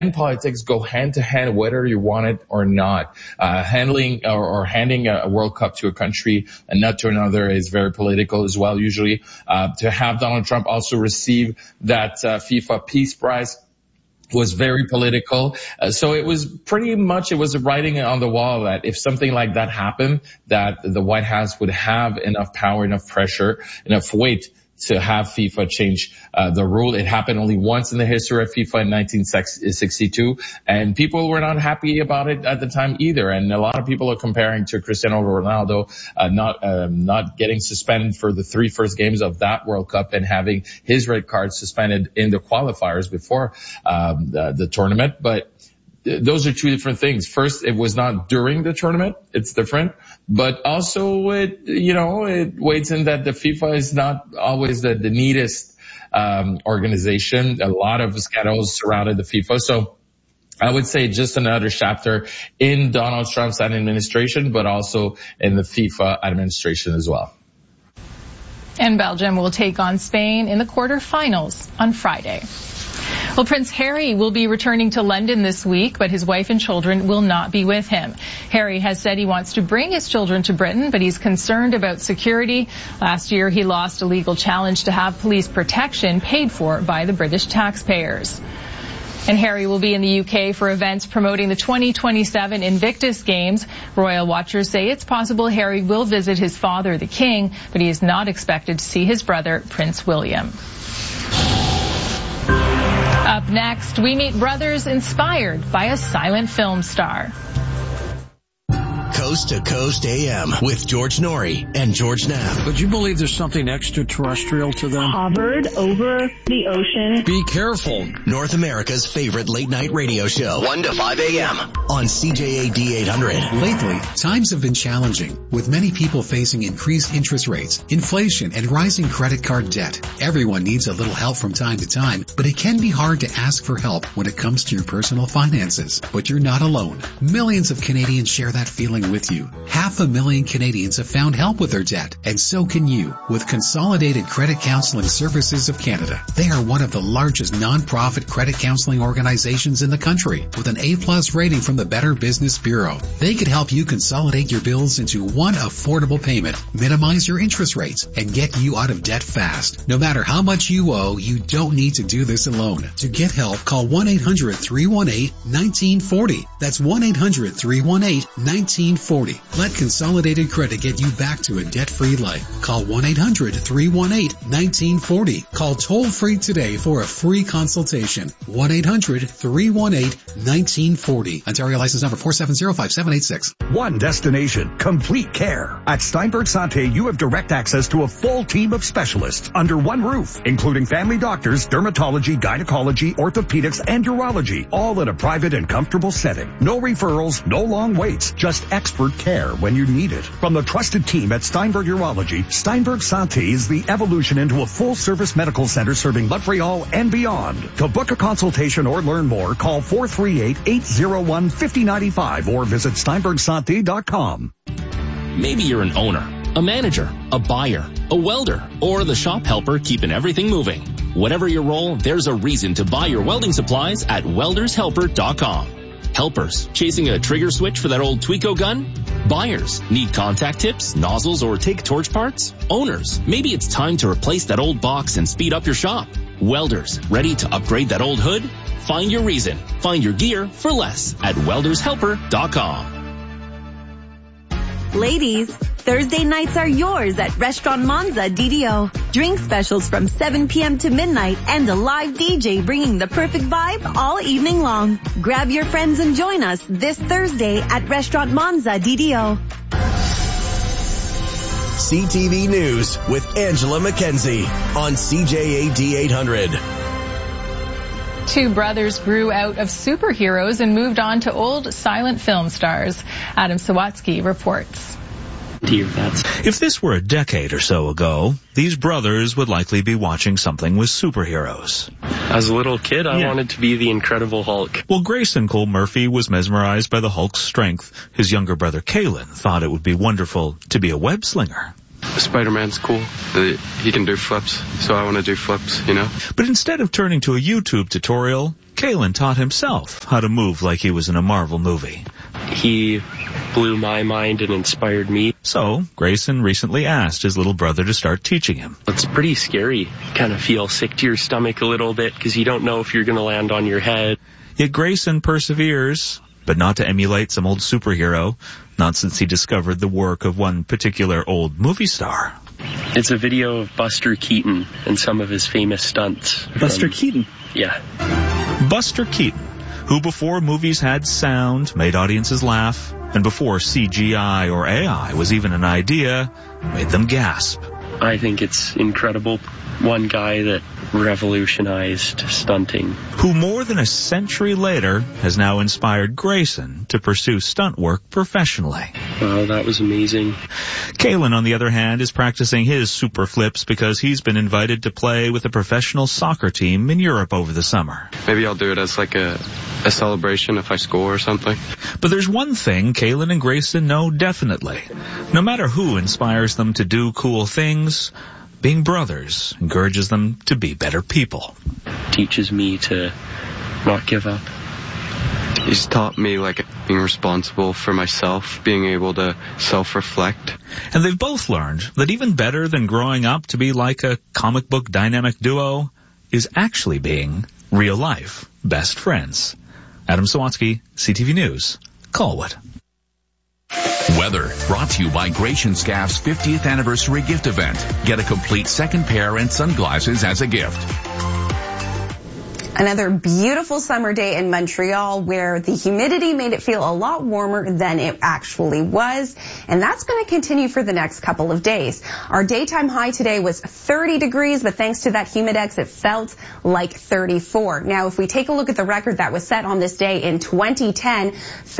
and politics go hand to hand, whether you want it or not. Handling or handing a World Cup to a country and not to another is very political as well, usually. To have Donald Trump also receive that FIFA Peace Prize was very political. So it was pretty much, it was a writing on the wall that if something like that happened, that the White House would have enough power, enough pressure, enough weight to have FIFA change the rule. It happened only once in the history of FIFA in 1962, and people were not happy about it at the time either. And a lot of people are comparing to Cristiano Ronaldo not getting suspended for the 3 first games of that World Cup and having his red card suspended in the qualifiers before the tournament. But those are 2 different things. First, it was not during the tournament. It's different. But also it weighs in that the FIFA is not always the neatest, organization. A lot of scandals surrounded the FIFA. So I would say just another chapter in Donald Trump's administration, but also in the FIFA administration as well. And Belgium will take on Spain in the quarterfinals on Friday. Well, Prince Harry will be returning to London this week, but his wife and children will not be with him. Harry has said he wants to bring his children to Britain, but he's concerned about security. Last year, he lost a legal challenge to have police protection paid for by the British taxpayers. And Harry will be in the UK for events promoting the 2027 Invictus Games. Royal watchers say it's possible Harry will visit his father, the King, but he is not expected to see his brother, Prince William. Up next, we meet brothers inspired by a silent film star. Coast to Coast AM with George Norrie and George Knapp. But you believe there's something extraterrestrial to them? Hovered over the ocean. Be careful. North America's favorite late night radio show, 1 to 5 a.m. on CJAD 800. Lately, times have been challenging, with many people facing increased interest rates, inflation, and rising credit card debt. Everyone needs a little help from time to time, but it can be hard to ask for help when it comes to your personal finances. But you're not alone. Millions of Canadians share that feeling with you. 500,000 Canadians have found help with their debt, and so can you with Consolidated Credit Counseling Services of Canada. They are one of the largest non-profit credit counseling organizations in the country with an A+ rating from the Better Business Bureau. They could help you consolidate your bills into one affordable payment, minimize your interest rates, and get you out of debt fast. No matter how much you owe, you don't need to do this alone. To get help, call 1-800-318-1940. That's 1-800-318-1940. Let Consolidated Credit get you back to a debt-free life. Call 1-800-318-1940. Call toll-free today for a free consultation. 1-800-318-1940. Ontario license number 4705786. One destination, complete care. At Steinberg Santé, you have direct access to a full team of specialists under one roof, including family doctors, dermatology, gynecology, orthopedics, and urology, all in a private and comfortable setting. No referrals, no long waits, just expert care when you need it. From the trusted team at Steinberg Urology, Steinberg Santé is the evolution into a full-service medical center serving Montreal and beyond. To book a consultation or learn more, call 438-801-5095 or visit steinbergsanté.com. Maybe you're an owner, a manager, a buyer, a welder, or the shop helper keeping everything moving. Whatever your role, there's a reason to buy your welding supplies at weldershelper.com. Helpers, chasing a trigger switch for that old Tweco gun? Buyers, need contact tips, nozzles, or take torch parts? Owners, maybe it's time to replace that old box and speed up your shop. Welders, ready to upgrade that old hood? Find your reason. Find your gear for less at weldershelper.com. Ladies, Thursday nights are yours at Restaurant Monza DDO. Drink specials from 7 p.m. to midnight and a live DJ bringing the perfect vibe all evening long. Grab your friends and join us this Thursday at Restaurant Monza DDO. CTV News with Angela McKenzie on CJAD 800. 2 brothers grew out of superheroes and moved on to old silent film stars. Adam Sawatsky reports. If this were a decade or so ago, these brothers would likely be watching something with superheroes. As a little kid, I wanted to be the Incredible Hulk. Well, Grayson Cole Murphy was mesmerized by the Hulk's strength. His younger brother Kalen thought it would be wonderful to be a web slinger. Spider-Man's cool. He can do flips, so I want to do flips, you know? But instead of turning to a YouTube tutorial, Kalen taught himself how to move like he was in a Marvel movie. He blew my mind and inspired me. So, Grayson recently asked his little brother to start teaching him. It's pretty scary. You kind of feel sick to your stomach a little bit because you don't know if you're going to land on your head. Yet Grayson perseveres, but not to emulate some old superhero, not since he discovered the work of one particular old movie star. It's a video of Buster Keaton and some of his famous stunts. Buster Keaton? Yeah. Buster Keaton, who before movies had sound, made audiences laugh, and before CGI or AI was even an idea, made them gasp. I think it's incredible. One guy that revolutionized stunting. Who more than a century later has now inspired Grayson to pursue stunt work professionally. Wow, that was amazing. Kalen, on the other hand, is practicing his super flips because he's been invited to play with a professional soccer team in Europe over the summer. Maybe I'll do it as like a celebration if I score or something. But there's one thing Kalen and Grayson know definitely. No matter who inspires them to do cool things, being brothers encourages them to be better people. Teaches me to not give up. He's taught me like being responsible for myself, being able to self-reflect. And they've both learned that even better than growing up to be like a comic book dynamic duo is actually being real life best friends. Adam Sawatsky, CTV News, Colwood. Weather brought to you by Gratian Scaff's 50th anniversary gift event. Get a complete second pair and sunglasses as a gift. Another beautiful summer day in Montreal where the humidity made it feel a lot warmer than it actually was. And that's going to continue for the next couple of days. Our daytime high today was 30 degrees, but thanks to that humidex, it felt like 34. Now, if we take a look at the record that was set on this day in 2010,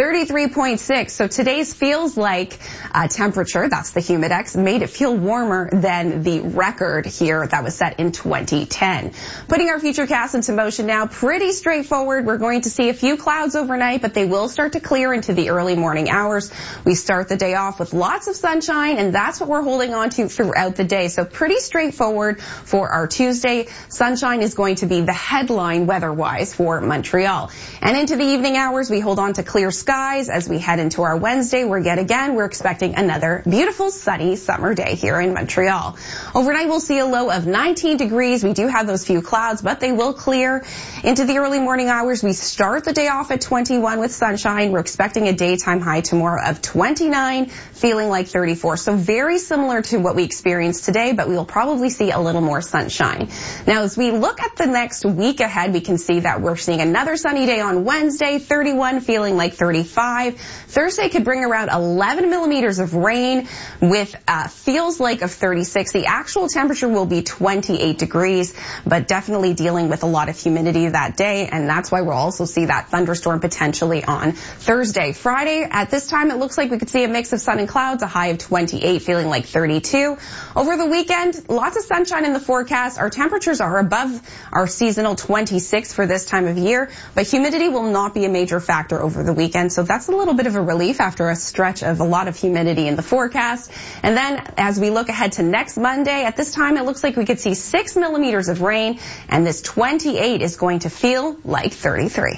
33.6. So today's feels like temperature, that's the humidex, made it feel warmer than the record here that was set in 2010. Putting our futurecast into motion now, pretty straightforward. We're going to see a few clouds overnight, but they will start to clear into the early morning hours. We start the day off with lots of sunshine, and that's what we're holding on to throughout the day. So pretty straightforward for our Tuesday. Sunshine is going to be the headline weather-wise for Montreal. And into the evening hours, we hold on to clear skies as we head into our Wednesday, where yet again, we're expecting another beautiful sunny summer day here in Montreal. Overnight, we'll see a low of 19 degrees. We do have those few clouds, but they will clear. Into the early morning hours, we start the day off at 21 with sunshine. We're expecting a daytime high tomorrow of 29, feeling like 34. So very similar to what we experienced today, but we will probably see a little more sunshine. Now, as we look at the next week ahead, we can see that we're seeing another sunny day on Wednesday, 31, feeling like 35. Thursday could bring around 11 millimeters of rain with feels like of 36. The actual temperature will be 28 degrees, but definitely dealing with a lot of humidity that day, and that's why we'll also see that thunderstorm potentially on Thursday. Friday, at this time, it looks like we could see a mix of sun and clouds, a high of 28, feeling like 32. Over the weekend, lots of sunshine in the forecast. Our temperatures are above our seasonal 26 for this time of year, but humidity will not be a major factor over the weekend, so that's a little bit of a relief after a stretch of a lot of humidity in the forecast. And then, as we look ahead to next Monday, at this time, it looks like we could see 6 millimeters of rain, and this 28 is going to feel like 33.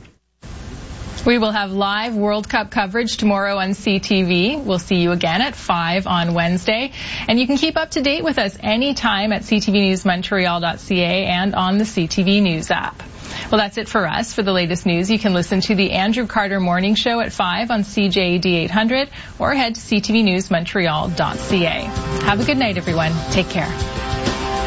We will have live World Cup coverage tomorrow on CTV. We'll see you again at 5 on Wednesday. And you can keep up to date with us anytime at ctvnewsmontreal.ca and on the CTV News app. Well, that's it for us. For the latest news, you can listen to the Andrew Carter Morning Show at 5 on CJAD 800 or head to ctvnewsmontreal.ca. Have a good night, everyone. Take care.